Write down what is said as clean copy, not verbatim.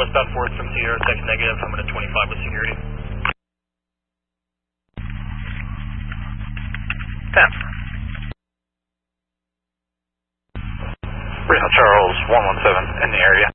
westbound 4th from Sierra, text negative, I'm at 25 with security. 10. Reno Charles 117 in the area.